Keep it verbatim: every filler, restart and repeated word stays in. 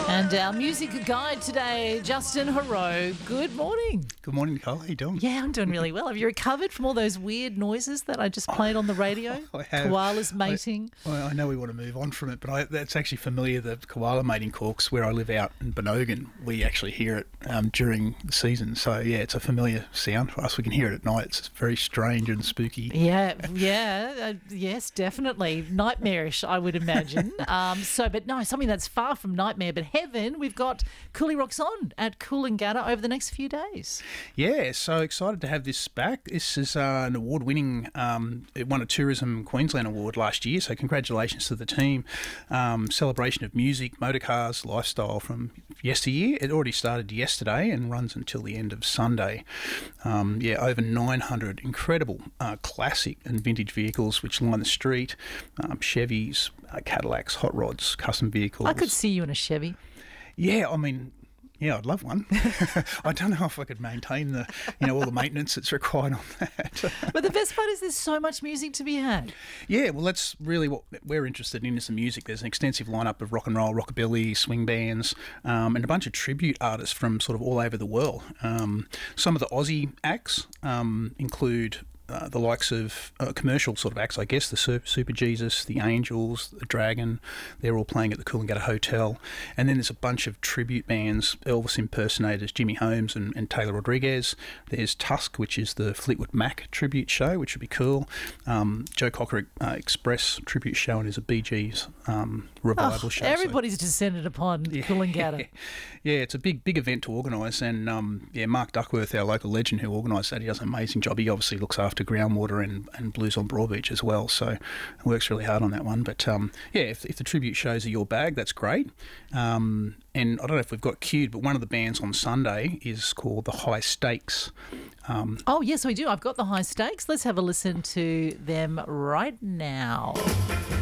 And our music guide today, Justin Haro. Good morning. Good morning, Nicole. How you doing? Yeah, I'm doing really well. Have you recovered from all those weird noises that I just played on the radio? I have. Koalas mating. I, well, I know we want to move on from it, but I, that's actually familiar. The koala mating caucus, where I live out in Bonogan, we actually hear it um, during the season. So, yeah, it's a familiar sound for us. We can hear it at night. It's very strange and spooky. Yeah, yeah, uh, yes, definitely. Nightmarish, I would imagine. um, so, but no, something that's far from nightmare, but heaven. We've got Cooley Rocks On at Coolangatta over the next few days. Yeah, so excited to have this back. This is uh, an award-winning, um, it won a Tourism Queensland Award last year, so congratulations to the team. Um, celebration of music, motorcars, lifestyle from yesteryear. It already started yesterday and runs until the end of Sunday. Um, yeah, over nine hundred incredible uh, classic and vintage vehicles which line the street, um, Chevys, uh, Cadillacs, hot rods, custom vehicles. I could see you in a Chevy. Yeah, I mean, yeah, I'd love one. I don't know if I could maintain the, you know, all the maintenance that's required on that. But the best part is there's so much music to be had. Yeah, well, that's really what we're interested in is the music. There's an extensive lineup of rock and roll, rockabilly, swing bands, um, and a bunch of tribute artists from sort of all over the world. Um, some of the Aussie acts um, include Uh, the likes of uh, commercial sort of acts, I guess, the Super, Super Jesus, the Angels, the Dragon. They're all playing at the Coolangatta Hotel. And then there's a bunch of tribute bands, Elvis impersonators, Jimmy Holmes and, and Taylor Rodriguez. There's Tusk, which is the Fleetwood Mac tribute show, which would be cool. Um, Joe Cocker uh, Express tribute show, and there's a Bee Gees um, revival oh, show. Everybody's so. descended upon Yeah. Coolangatta. Yeah, it's a big, big event to organise. And um, yeah, Mark Duckworth, our local legend who organised that, he does an amazing job. He obviously looks after groundwater and, and blues on Broadbeach as well, so works really hard on that one. But um, yeah, if, if the tribute shows are your bag, that's great. Um, and I don't know if we've got cued, but one of the bands on Sunday is called the High Stakes. Um, oh, yes, we do. I've got the High Stakes. Let's have a listen to them right now.